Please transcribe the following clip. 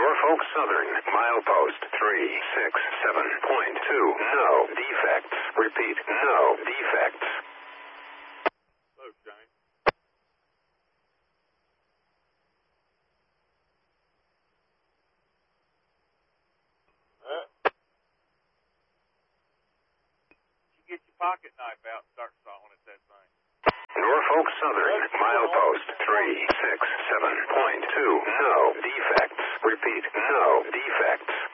Norfolk Southern, milepost 367.2. No defects. Repeat, no defects. Hello, Shane. You get your pocket knife out and start sawing at that thing. Norfolk Southern, milepost 367.2. No defects. Repeat, no defects.